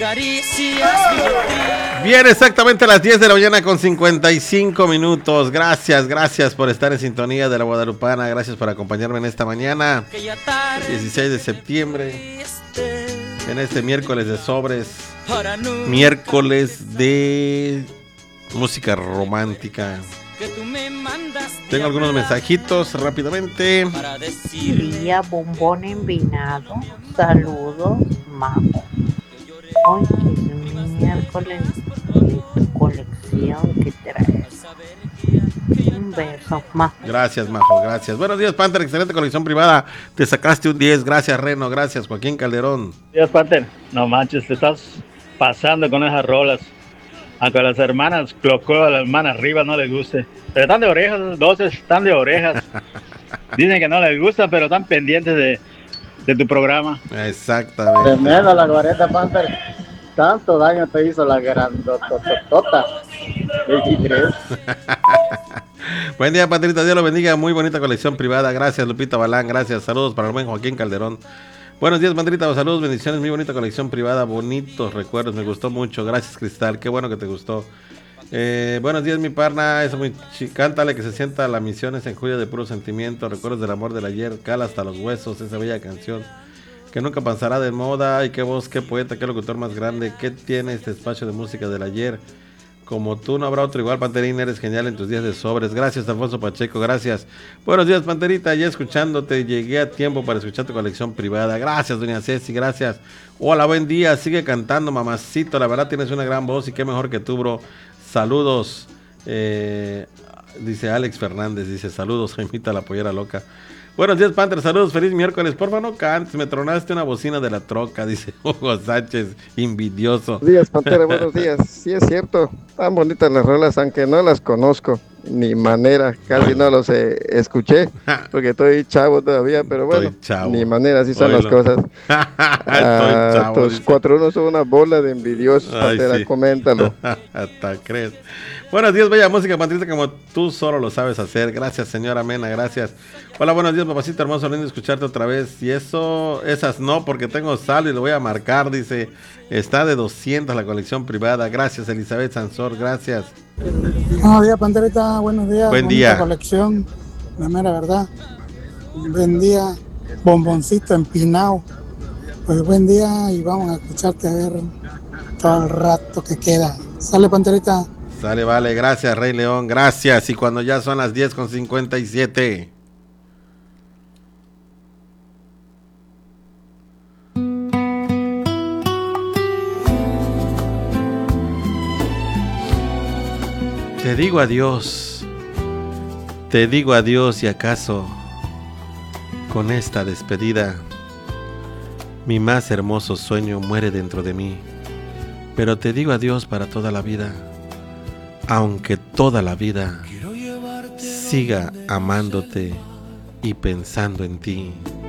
Bien, exactamente a las 10 de la mañana con 55 minutos. Gracias por estar en sintonía de la Guadalupana. Gracias por acompañarme en esta mañana, 16 de septiembre, en este miércoles de sobres, miércoles de música romántica. Tengo algunos mensajitos rápidamente. Día bombón envinado. Saludos, Majo. Hoy es miércoles de tu colección que traes. Un beso, Majo. Gracias, Majo, gracias. Buenos días, Panther, excelente colección privada. Te sacaste un 10, gracias, Reno, gracias, Joaquín Calderón. Buenos días, Panther. No manches, te estás pasando con esas rolas. Aunque a las hermanas Clocó, a la hermana arriba no les guste. Pero están de orejas, los dos están de orejas. Dicen que no les gusta, pero están pendientes de tu programa. Exactamente. Tremenda la guareta, Panther. Tanto daño te hizo la grandototota. 23. Buen día, Patrita, Dios lo bendiga. Muy bonita colección privada. Gracias, Lupita Balán. Gracias. Saludos para el buen Joaquín Calderón. Buenos días, Patrita. Saludos, bendiciones. Muy bonita colección privada. Bonitos recuerdos. Me gustó mucho. Gracias, Cristal. Qué bueno que te gustó. Buenos días, mi parna. Eso muy cántale que se sienta la misión es en julio de puro sentimiento. Recuerdos del amor del ayer. Cala hasta los huesos. Esa bella canción que nunca pasará de moda. Ay, qué voz, qué poeta, qué locutor más grande. ¿Qué tiene este espacio de música del ayer? Como tú no habrá otro igual, Panterín, eres genial en tus días de sobres. Gracias, Alfonso Pacheco, gracias. Buenos días, Panterita, ya escuchándote, llegué a tiempo para escuchar tu colección privada. Gracias, doña Ceci, gracias. Hola, buen día, sigue cantando, mamacito, la verdad tienes una gran voz y qué mejor que tú, bro. Saludos, dice Alex Fernández, dice saludos, Jaimita, la pollera loca. Buenos días, Panther, saludos, feliz miércoles. Porfa, no cantes, me tronaste una bocina de la troca, dice Hugo Sánchez, envidioso. Buenos días, Pantera, buenos días. Sí, es cierto, tan bonitas las rolas, aunque no las conozco, ni manera, casi no los escuché, porque estoy chavo todavía, pero bueno, ni manera, así son las cosas. Chavo, tus dice. 4-1 son una bola de envidiosos, Pantera, sí. Coméntalo. Hasta crees. Buenos días, bella música, Patricia, como tú solo lo sabes hacer. Gracias, señora Mena, gracias. Hola, buenos días, papacito hermoso, lindo escucharte otra vez. Y esas no, porque tengo saldo y lo voy a marcar, dice. Está de 200 la colección privada. Gracias, Elizabeth Sansor, gracias. Buenos días, Panterita, buenos días. Buen día. Colección, la mera verdad. Buen día, bomboncito empinado. Pues buen día y vamos a escucharte a ver todo el rato que queda. Sale, Panterita. Sale, vale, gracias, Rey León, gracias. Y cuando ya son las 10:57. Te digo adiós y acaso con esta despedida mi más hermoso sueño muere dentro de mí, pero te digo adiós para toda la vida, aunque toda la vida siga amándote y pensando en ti.